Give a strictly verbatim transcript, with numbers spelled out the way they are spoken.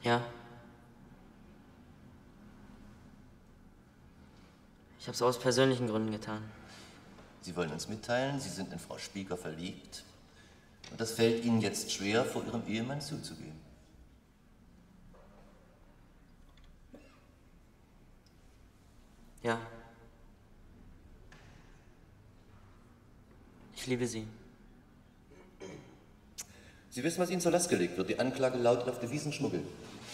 Ja. Ich habe es aus persönlichen Gründen getan. Sie wollen uns mitteilen, Sie sind in Frau Spieker verliebt. Und das fällt Ihnen jetzt schwer, vor Ihrem Ehemann zuzugeben. Ja. Ich liebe sie. Sie wissen, was Ihnen zur Last gelegt wird. Die Anklage lautet auf Devisen schmuggeln.